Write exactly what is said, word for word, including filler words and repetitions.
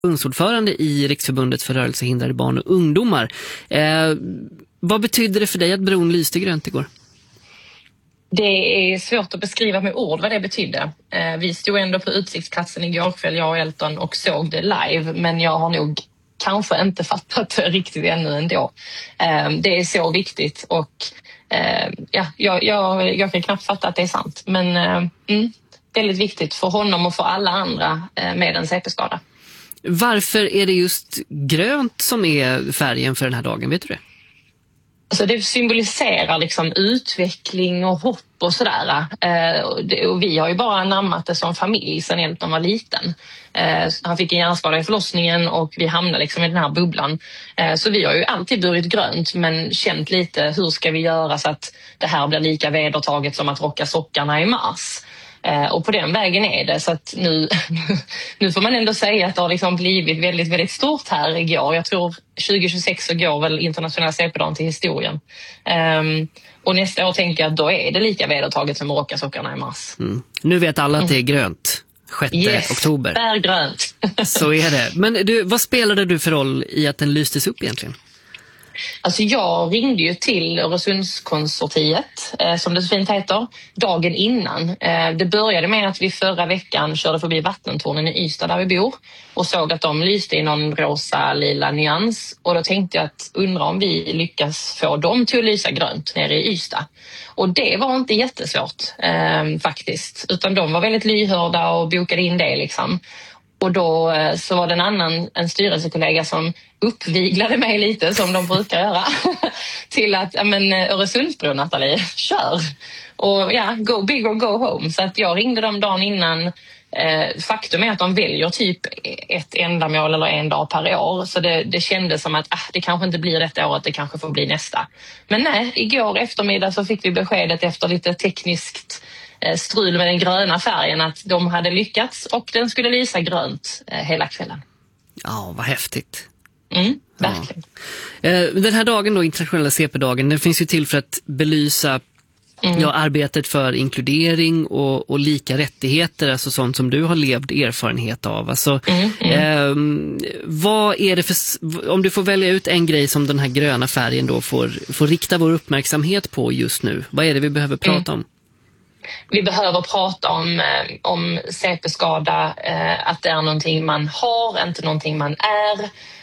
förbundsordförande i Riksförbundet för rörelsehindrade barn och ungdomar. Eh, vad betyder det för dig att bron lyste grönt igår? Det är svårt att beskriva med ord vad det betydde. Eh, vi stod ändå på utsiktsplatsen igår kväll, jag och Elton, och såg det live. Men jag har nog kanske inte fattat det riktigt ännu ändå. Eh, det är så viktigt och eh, ja, jag, jag, jag kan knappt fatta att det är sant. Men eh, mm, väldigt viktigt för honom och för alla andra eh, med en C P-skada. Varför är det just grönt som är färgen för den här dagen, vet du det? Alltså det symboliserar liksom utveckling och hopp och sådär. Eh, och, det, och vi har ju bara namnat det som familj sedan Elton var liten. Eh, han fick en hjärnskada i förlossningen och vi hamnade liksom i den här bubblan. Eh, så vi har ju alltid burit grönt men känt lite hur ska vi göra så att det här blir lika vedertaget som att rocka sockarna i mars. Eh, och på den vägen är det, så att nu, nu får man ändå säga att det har liksom blivit väldigt, väldigt stort här igår. Jag tror tjugo tjugosex så går väl internationella C P-dagen till historien. Um, och nästa år tänker jag att då är det lika vedertaget som att rocka sockarna i mars. Mm. Nu vet alla att det är grönt. sjätte yes, oktober. Det är grönt. Så är det. Men du, vad spelade du för roll i att den lystes upp egentligen? Alltså jag ringde ju till Öresundskonsortiet, eh, som det så fint heter, dagen innan. Eh, det började med att vi förra veckan körde förbi vattentornen i Ystad där vi bor och såg att de lyste i någon rosa lila nyans. Och då tänkte jag att undra om vi lyckas få dem till att lysa grönt nere i Ystad. Och det var inte jättesvårt eh, faktiskt, utan de var väldigt lyhörda och bokade in det liksom. Och då så var det en annan, en styrelsekollega som uppviglade mig lite som de brukar göra till att, ja men Öresundsbron Nathalie, kör! Och ja, go big or go home. Så att jag ringde dem dagen innan. Eh, faktum är att de väljer typ ett ändamål eller en dag per år. Så det, det kändes som att ah, det kanske inte blir detta året, det kanske får bli nästa. Men nej, igår eftermiddag så fick vi beskedet efter lite tekniskt strul med den gröna färgen att de hade lyckats och den skulle lysa grönt eh, hela kvällen. Ja, vad häftigt. Mm, verkligen. Ja. Den här dagen då, internationella C P-dagen, den finns ju till för att belysa mm. ja, arbetet för inkludering och, och lika rättigheter, alltså sånt som du har levd erfarenhet av. Alltså, mm, mm. Eh, vad är det för, om du får välja ut en grej som den här gröna färgen då får, får rikta vår uppmärksamhet på just nu, vad är det vi behöver prata mm. om? Vi behöver prata om, om C P-skada, eh, att det är någonting man har, inte någonting man är.